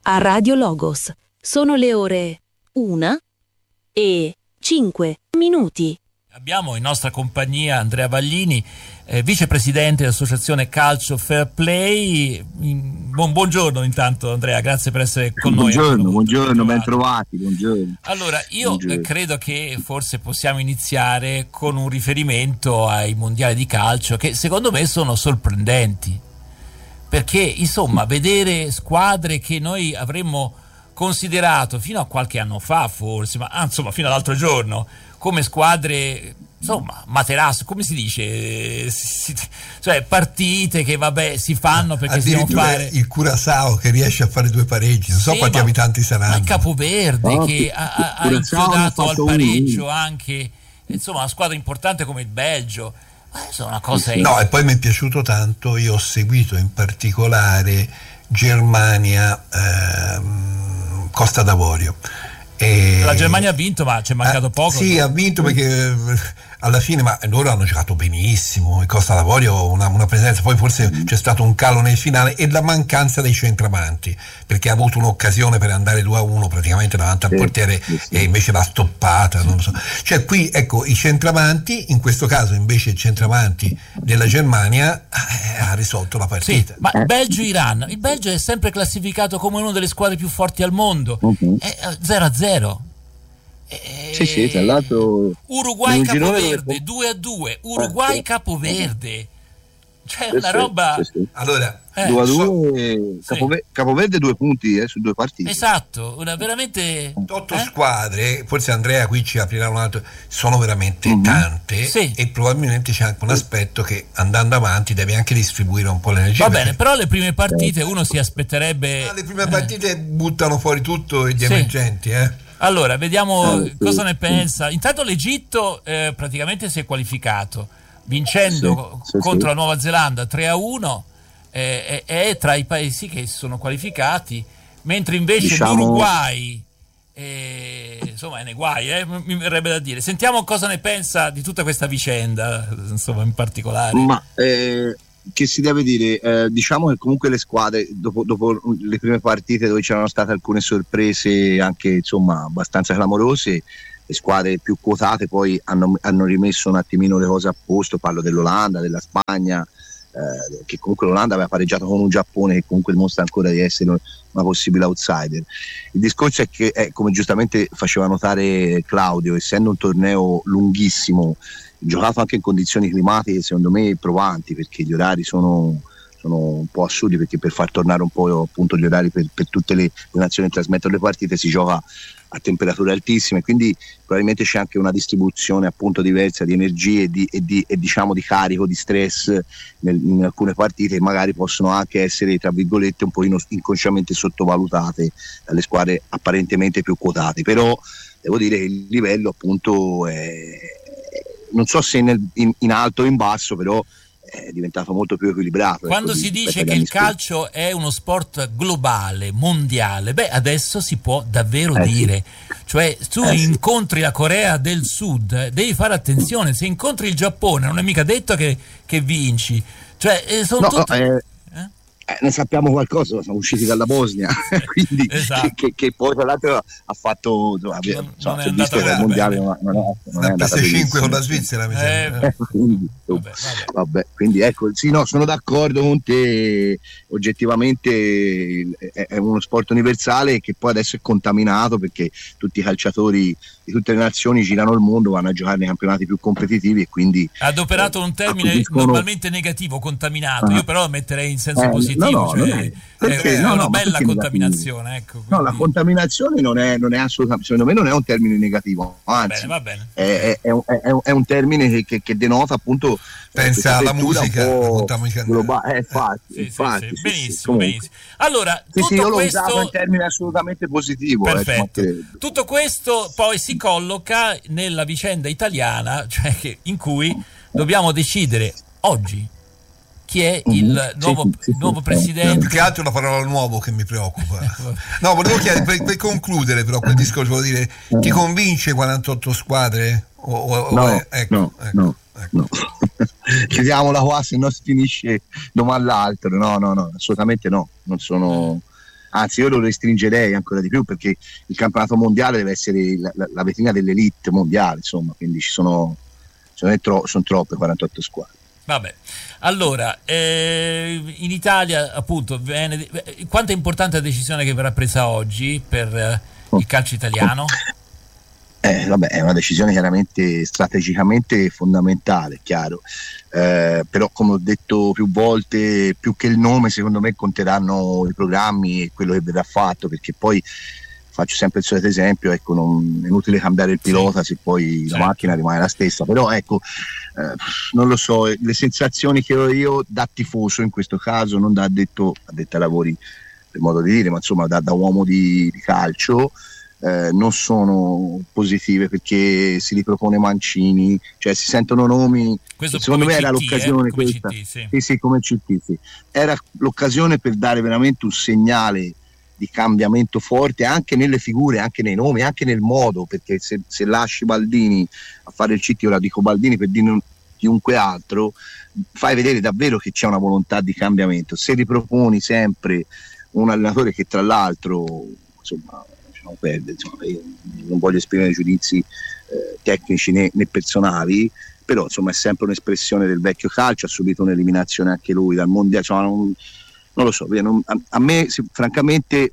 a Radio Logos. Sono le ore 1:05. Abbiamo in nostra compagnia Andrea Vaglini, vicepresidente dell'associazione Calcio Fair Play. Buongiorno intanto Andrea, grazie per essere con noi. Buongiorno, ben trovati. Buongiorno. Allora, io credo che forse possiamo iniziare con un riferimento ai mondiali di calcio che secondo me sono sorprendenti, perché insomma vedere squadre che noi avremmo considerato fino a qualche anno fa forse, ma insomma fino all'altro giorno, come squadre, insomma, materasso, come si dice, cioè partite che si fanno perché si devono fare. Il Curaçao che riesce a fare 2 pareggi, non so quanti abitanti saranno. Il Capoverde che ha inchiodato al pareggio anche, insomma, una squadra importante come il Belgio. Sono una cosa. No, e poi mi è piaciuto tanto, io ho seguito in particolare Germania, Costa d'Avorio. La Germania ha vinto, ma c'è mancato poco. Sì, ha vinto perché alla fine, ma loro hanno giocato benissimo. Il Costa d'Avorio una presenza, poi forse c'è stato un calo nel finale e la mancanza dei centravanti, perché ha avuto un'occasione per andare 2-1 praticamente davanti al portiere e invece l'ha stoppata, non lo so. Cioè qui ecco i centravanti, in questo caso invece il centravanti della Germania ha risolto la partita. Sì, ma Belgio-Iran, il Belgio è sempre classificato come una delle squadre più forti al mondo. È 0-0. Sì, tra l'altro Uruguay-Capoverde 2-2, Uruguay-Capoverde, cioè una roba. Sì. Allora 2-2, Capoverde 2 punti su 2 partite. Esatto, veramente 8 squadre, forse Andrea qui ci aprirà un altro, sono veramente tante, e probabilmente c'è anche un aspetto che andando avanti deve anche distribuire un po' l'energia. Va bene, però le prime partite uno si aspetterebbe. Le prime partite buttano fuori tutto gli emergenti, Allora, vediamo cosa ne pensa. Intanto l'Egitto praticamente si è qualificato vincendo contro la Nuova Zelanda 3-1, è tra i paesi che si sono qualificati, mentre invece l'Uruguay insomma è nei guai, mi verrebbe da dire. Sentiamo cosa ne pensa di tutta questa vicenda, insomma, in particolare. Ma che si deve dire, diciamo che comunque le squadre dopo le prime partite dove c'erano state alcune sorprese anche insomma abbastanza clamorose, le squadre più quotate poi hanno rimesso un attimino le cose a posto. Parlo dell'Olanda, della Spagna, che comunque l'Olanda aveva pareggiato con un Giappone che comunque dimostra ancora di essere una possibile outsider. Il discorso è che come giustamente faceva notare Claudio, essendo un torneo lunghissimo, giocato anche in condizioni climatiche secondo me provanti, perché gli orari sono un po' assurdi, perché per far tornare un po' appunto gli orari per tutte le nazioni che trasmettono le partite si gioca a temperature altissime, quindi probabilmente c'è anche una distribuzione appunto diversa di energie e diciamo di carico, di stress in alcune partite che magari possono anche essere tra virgolette un po' inconsciamente sottovalutate dalle squadre apparentemente più quotate. Però devo dire che il livello appunto non so se in alto o in basso, però è diventato molto più equilibrato. Quando si dice che il calcio è uno sport globale, mondiale, adesso si può davvero dire. Cioè tu incontri la Corea del Sud, devi fare attenzione, se incontri il Giappone non è mica detto che vinci. Cioè sono ne sappiamo qualcosa, siamo usciti dalla Bosnia, quindi che poi tra l'altro ha fatto non è andato bene, mondiale, non è andata 5 con la Svizzera mi sembra. Quindi ecco, sì, no, sono d'accordo con te, oggettivamente è uno sport universale che poi adesso è contaminato, perché tutti i calciatori di tutte le nazioni girano il mondo, vanno a giocare nei campionati più competitivi, e quindi ha adoperato un termine normalmente negativo, contaminato. Io però lo metterei in senso positivo. È una bella contaminazione, ecco, no, la contaminazione non è assolutamente, secondo me non è un termine negativo, anzi va bene. È un termine che denota appunto, pensa alla musica globale, infatti. Benissimo. Allora tutto io questo l'ho usato in termini assolutamente positivo. Perfetto. Tutto questo poi si colloca nella vicenda italiana, cioè in cui dobbiamo decidere oggi chi è il nuovo presidente. Più che altro la parola nuovo che mi preoccupa. No, volevo chiedere per concludere però quel discorso, volevo dire, ti convince 48 squadre? No. Chiudiamola qua, se no si finisce domani l'altro. No, assolutamente no. Non sono anzi io lo restringerei ancora di più, perché il campionato mondiale deve essere la vetrina dell'elite mondiale, insomma, quindi sono troppe 48 squadre. Vabbè, allora in Italia appunto quanto è importante la decisione che verrà presa oggi per il calcio italiano? È una decisione chiaramente strategicamente fondamentale, chiaro, però come ho detto più volte, più che il nome secondo me conteranno i programmi e quello che verrà fatto, perché poi faccio sempre il solito esempio, ecco, non è inutile cambiare il pilota se poi la macchina rimane la stessa, però ecco, non lo so, le sensazioni che ho io da tifoso in questo caso, non da addetto ai lavori per modo di dire, ma insomma da uomo di calcio, non sono positive, perché si ripropone Mancini, cioè si sentono nomi. Questo secondo me CT, era l'occasione come questa, CT, sì, come CT, sì. Era l'occasione per dare veramente un segnale di cambiamento forte anche nelle figure, anche nei nomi, anche nel modo, perché se lasci Baldini a fare il CT, ora dico Baldini per dire chiunque altro, fai vedere davvero che c'è una volontà di cambiamento. Se riproponi sempre un allenatore che tra l'altro insomma perde, insomma, io non voglio esprimere giudizi tecnici né personali, però insomma è sempre un'espressione del vecchio calcio, ha subito un'eliminazione anche lui dal mondiale, insomma, non lo so, a me francamente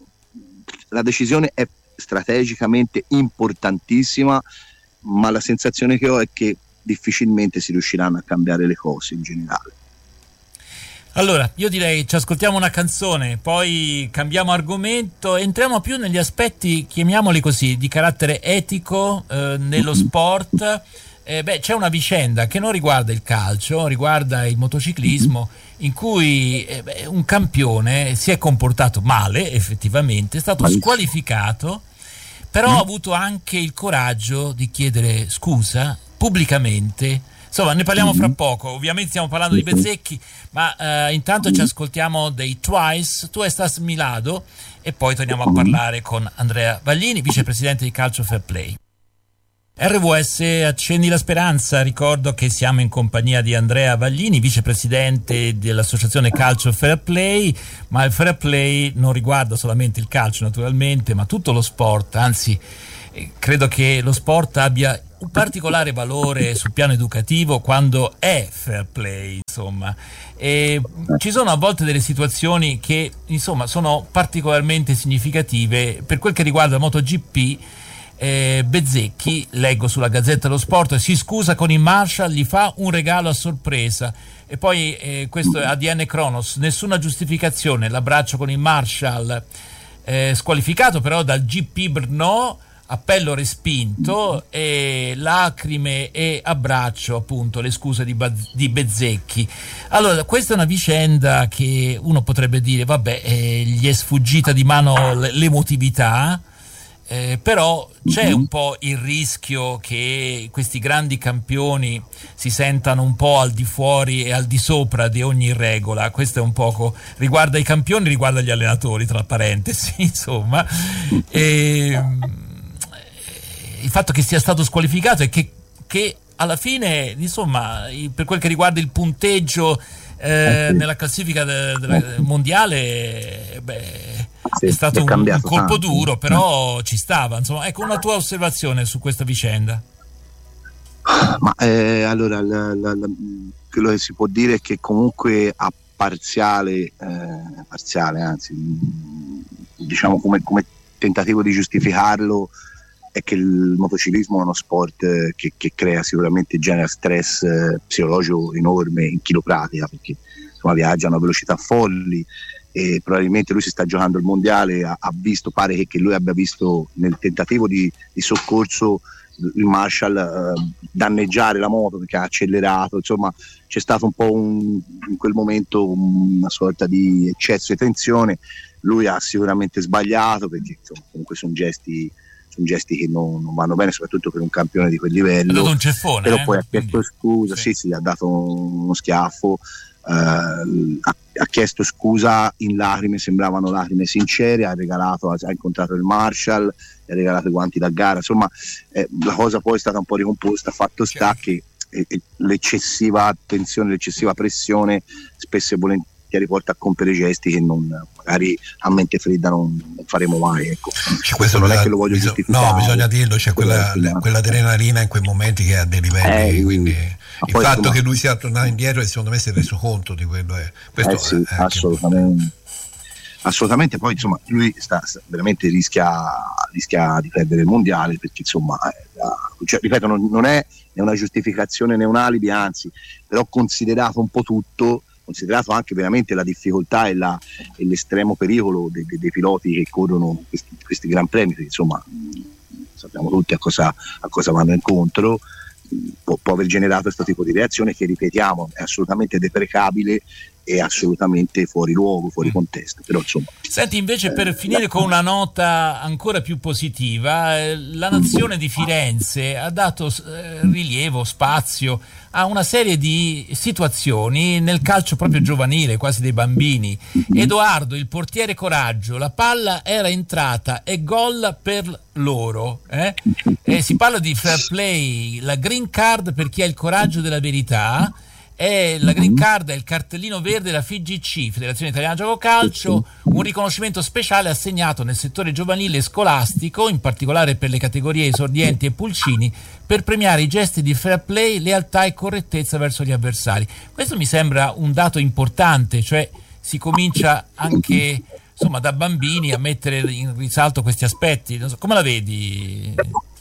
la decisione è strategicamente importantissima, ma la sensazione che ho è che difficilmente si riusciranno a cambiare le cose in generale. Allora, io direi ci ascoltiamo una canzone, poi cambiamo argomento, entriamo più negli aspetti, chiamiamoli così, di carattere etico nello sport. C'è una vicenda che non riguarda il calcio, riguarda il motociclismo, in cui un campione si è comportato male, effettivamente, è stato squalificato, però ha avuto anche il coraggio di chiedere scusa pubblicamente. Insomma, ne parliamo fra poco, ovviamente stiamo parlando di Bezzecchi, ma intanto ci ascoltiamo dei Twice, Tu Estás Mi Lado, e poi torniamo a parlare con Andrea Vaglini, vicepresidente di Calcio Fair Play. RWS Accendi la Speranza, ricordo che siamo in compagnia di Andrea Vaglini, vicepresidente dell'associazione Calcio Fair Play, ma il Fair Play non riguarda solamente il calcio naturalmente, ma tutto lo sport, anzi credo che lo sport abbia un particolare valore sul piano educativo quando è fair play, insomma, e ci sono a volte delle situazioni che insomma sono particolarmente significative. Per quel che riguarda la MotoGP, Bezzecchi, leggo sulla Gazzetta dello Sport, si scusa con il Marshall, gli fa un regalo a sorpresa, e poi questo è ADN Kronos, nessuna giustificazione, l'abbraccio con il Marshall squalificato però dal GP Brno, appello respinto, e lacrime e abbraccio, appunto le scuse di Bezzecchi. Allora, questa è una vicenda che uno potrebbe dire vabbè, gli è sfuggita di mano l'emotività, però c'è un po' il rischio che questi grandi campioni si sentano un po' al di fuori e al di sopra di ogni regola. Questo è un poco, riguarda i campioni, riguarda gli allenatori, tra parentesi, insomma, il fatto che sia stato squalificato e che alla fine, insomma, per quel che riguarda il punteggio nella classifica mondiale, è stato un colpo duro, però ci stava, insomma. Ecco, una tua osservazione su questa vicenda. Ma allora quello che si può dire è che comunque a parziale, anzi diciamo come tentativo di giustificarlo, è che il motociclismo è uno sport che crea sicuramente, genera stress psicologico enorme in chi lo pratica, perché insomma viaggiano a velocità folli, e probabilmente lui si sta giocando il mondiale, ha visto, pare che lui abbia visto nel tentativo di soccorso il Marshall danneggiare la moto perché ha accelerato, insomma c'è stato un po' in quel momento una sorta di eccesso di tensione. Lui ha sicuramente sbagliato, perché insomma, comunque sono gesti che non vanno bene, soprattutto per un campione di quel livello. Ha dato un ceffone, però poi ha chiesto scusa, sì, ha dato uno schiaffo, ha chiesto scusa in lacrime, sembravano lacrime sincere, ha incontrato il Marshall, ha regalato i guanti da gara, insomma la cosa poi è stata un po' ricomposta. Fatto sta che l'eccessiva attenzione, l'eccessiva pressione spesso e riporta a compiere gesti che magari a mente fredda non faremo mai, ecco. Questo non è che lo voglio giustificare. No, bisogna dirlo, c'è quella adrenalina in quei momenti che ha dei livelli, quindi il poi, fatto che lui sia tornato indietro e secondo me si è reso conto di quello. Questo assolutamente, poi insomma lui veramente rischia di perdere il mondiale, perché insomma ripeto, non è una giustificazione né un alibi, anzi, però considerato un po' tutto, considerato anche veramente la difficoltà e l'estremo pericolo dei piloti che corrono questi gran premi, perché insomma sappiamo tutti a cosa vanno incontro, può aver generato questo tipo di reazione che, ripetiamo, è assolutamente deprecabile e assolutamente fuori luogo, fuori contesto. Però insomma. Senti, invece, per finire con una nota ancora più positiva, la nazione di Firenze ha dato rilievo, spazio a una serie di situazioni nel calcio proprio giovanile, quasi dei bambini. Edoardo, il portiere coraggio, la palla era entrata e gol per loro. E si parla di fair play, la green card per chi ha il coraggio della verità. La green card è il cartellino verde della FIGC, Federazione Italiana Gioco Calcio, un riconoscimento speciale assegnato nel settore giovanile e scolastico, in particolare per le categorie esordienti e pulcini, per premiare i gesti di fair play, lealtà e correttezza verso gli avversari. Questo mi sembra un dato importante, cioè si comincia anche insomma da bambini a mettere in risalto questi aspetti. Non so, come la vedi?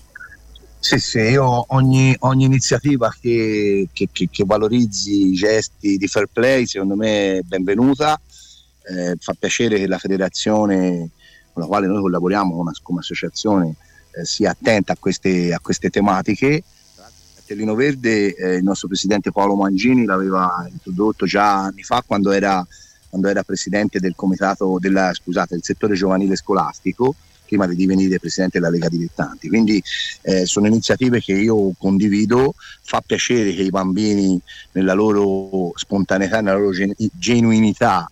Sì, io ogni iniziativa che valorizzi i gesti di fair play secondo me è benvenuta. Fa piacere che la federazione con la quale noi collaboriamo come associazione sia attenta a queste tematiche. Il cartellino verde il nostro presidente Paolo Mangini l'aveva introdotto già anni fa, quando era presidente del comitato del settore giovanile scolastico, prima di divenire presidente della Lega Dilettanti. Quindi sono iniziative che io condivido. Fa piacere che i bambini, nella loro spontaneità, nella loro genuinità,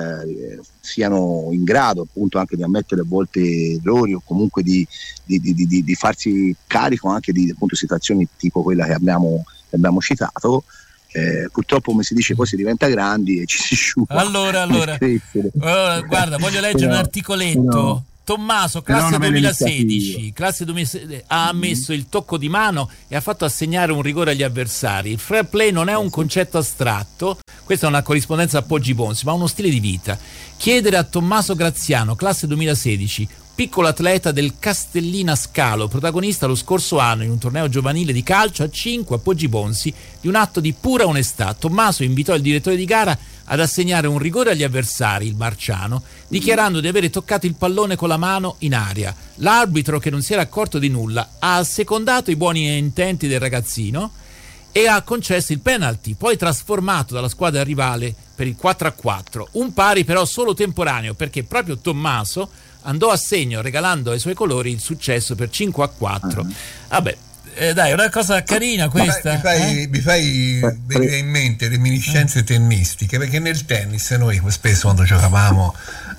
siano in grado appunto anche di ammettere a volte errori, o comunque di farsi carico anche di appunto situazioni tipo quella che abbiamo citato. Purtroppo, come si dice, poi si diventa grandi e ci si sciupa. Allora, guarda, voglio leggere un articoletto. Tommaso, classe 2016, ha ammesso il tocco di mano e ha fatto assegnare un rigore agli avversari. Il fair play non è un concetto astratto, questa è una corrispondenza a Poggi Bonsi, ma uno stile di vita. Chiedere a Tommaso Graziano, classe 2016, piccolo atleta del Castellina Scalo, protagonista lo scorso anno in un torneo giovanile di calcio a 5 a Poggi Bonsi, di un atto di pura onestà. Tommaso invitò il direttore di gara ad assegnare un rigore agli avversari, il Marciano, dichiarando di avere toccato il pallone con la mano in aria. L'arbitro, che non si era accorto di nulla, ha assecondato i buoni intenti del ragazzino e ha concesso il penalty, poi trasformato dalla squadra rivale per il 4-4. Un pari però solo temporaneo, perché proprio Tommaso andò a segno regalando ai suoi colori il successo per 5-4. Vabbè, dai, è una cosa carina questa. Mi fai venire in mente reminiscenze tennistiche, perché nel tennis noi spesso, quando giocavamo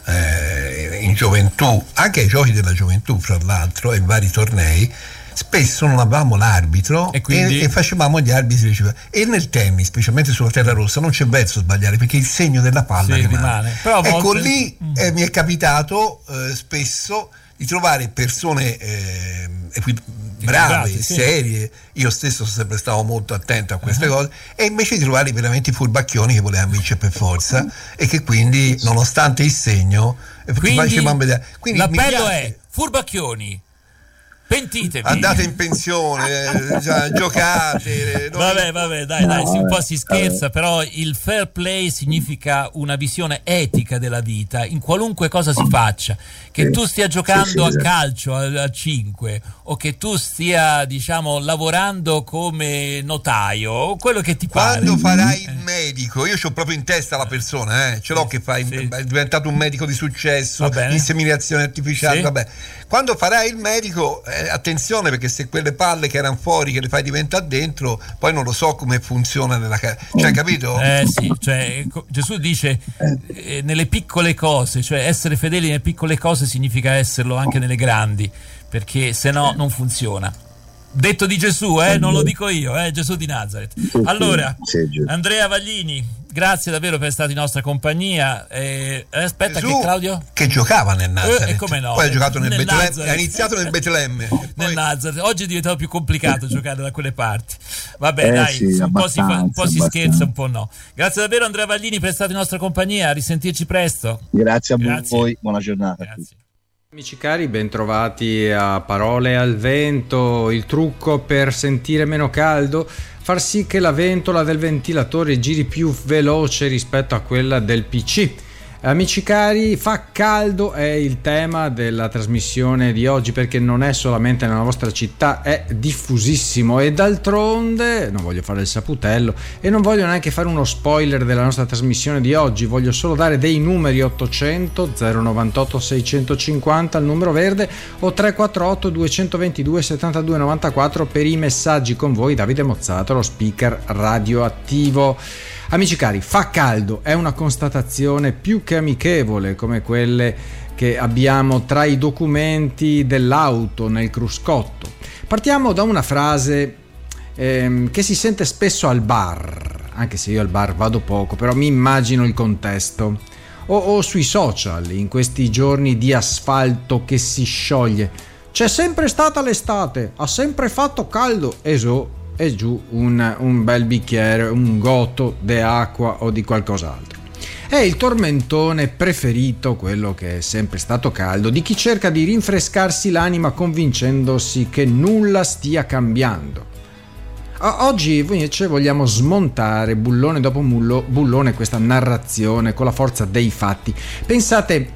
in gioventù, anche ai giochi della gioventù fra l'altro, e in vari tornei, spesso non avevamo l'arbitro e facevamo gli arbitri, e nel tennis, specialmente sulla terra rossa, non c'è verso sbagliare, perché il segno della palla rimane. Però ecco, volte... lì mi è capitato spesso di trovare persone brave, serie. Io stesso sono sempre stato molto attento a queste cose, e invece di trovare veramente i furbacchioni che volevano vincere per forza e che quindi, nonostante il segno, quindi l'appello è: furbacchioni, pentitevi, andate in pensione, giocate. Vabbè, dai, un po' si scherza, però il fair play significa una visione etica della vita in qualunque cosa si faccia, che tu stia giocando a calcio a 5 o che tu stia, diciamo, lavorando come notaio o quello che ti pare. Quando farai il medico, io c'ho proprio in testa la persona, ce l'ho che fai, è diventato un medico di successo, inseminazione artificiale, vabbè. Quando farai il medico, attenzione, perché se quelle palle che erano fuori che le fai diventare dentro, poi non lo so come funziona cioè, capito? Sì, cioè Gesù dice nelle piccole cose, cioè essere fedeli nelle piccole cose significa esserlo anche nelle grandi, perché se no non funziona. Detto di Gesù, non lo dico io, Gesù di Nazareth. Allora, Andrea Vaglini, grazie davvero per essere stato in nostra compagnia. Aspetta, Gesù, che Claudio? Che giocava nel Nazareth. E come no? Poi ha giocato nel Betlemme, Nazareth. ha iniziato nel Betlemme. Nel Nazareth. Oggi è diventato più complicato giocare da quelle parti. Vabbè, dai, sì, un po' si abbastanza. scherza, un po' no. Grazie davvero Andrea Vallini per essere stato in nostra compagnia, a risentirci presto. Grazie a Grazie. voi, buona giornata. Grazie. Amici cari, bentrovati a Parole al Vento. Il trucco per sentire meno caldo: far sì che la ventola del ventilatore giri più veloce rispetto a quella del PC. Amici cari, fa caldo è il tema della trasmissione di oggi, perché non è solamente nella vostra città, è diffusissimo. E d'altronde non voglio fare il saputello e non voglio neanche fare uno spoiler della nostra trasmissione di oggi, voglio solo dare dei numeri: 800 098 650 il numero verde, o 348 222 72 94 per i messaggi. Con voi Davide Mozzato, lo speaker radioattivo. Amici cari, fa caldo è una constatazione più che amichevole, come quelle che abbiamo tra i documenti dell'auto nel cruscotto. Partiamo da una frase che si sente spesso al bar, anche se io al bar vado poco, però mi immagino il contesto, o sui social in questi giorni di asfalto che si scioglie: c'è sempre stata l'estate, ha sempre fatto caldo, e giù un bel bicchiere, un goto di acqua o di qualcos'altro. È il tormentone preferito, quello che è sempre stato caldo, di chi cerca di rinfrescarsi l'anima convincendosi che nulla stia cambiando. Oggi invece vogliamo smontare bullone dopo bullone questa narrazione con la forza dei fatti. Pensate,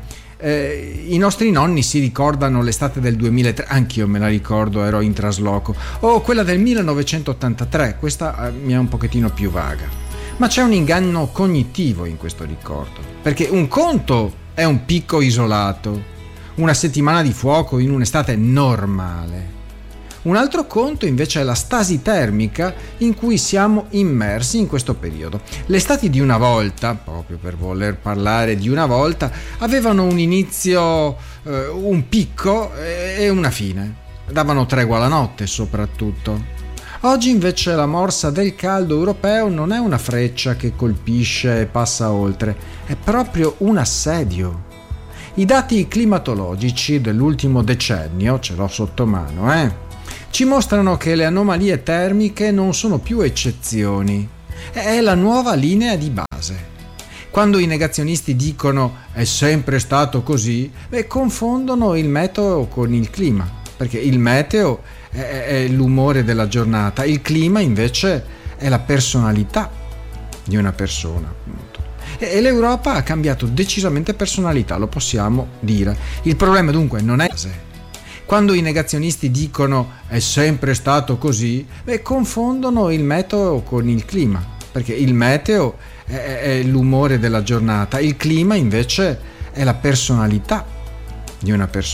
i nostri nonni si ricordano l'estate del 2003, anch'io me la ricordo, ero in trasloco, o quella del 1983, questa mi è un pochettino più vaga. Ma c'è un inganno cognitivo in questo ricordo, perché un conto è un picco isolato, una settimana di fuoco in un'estate normale. Un altro conto invece è la stasi termica in cui siamo immersi in questo periodo. Le estati di una volta, proprio per voler parlare di una volta, avevano un inizio, un picco e una fine. Davano tregua alla notte soprattutto. Oggi invece la morsa del caldo europeo non è una freccia che colpisce e passa oltre, è proprio un assedio. I dati climatologici dell'ultimo decennio, ce l'ho sotto mano, ci mostrano che le anomalie termiche non sono più eccezioni, è la nuova linea di base. Quando i negazionisti dicono è sempre stato così, confondono il meteo con il clima, perché il meteo è l'umore della giornata, il clima invece è la personalità di una persona, appunto. E l'Europa ha cambiato decisamente personalità, lo possiamo dire. Il problema dunque non è quando i negazionisti dicono è sempre stato così, confondono il meteo con il clima, perché il meteo è l'umore della giornata, il clima invece è la personalità di una persona.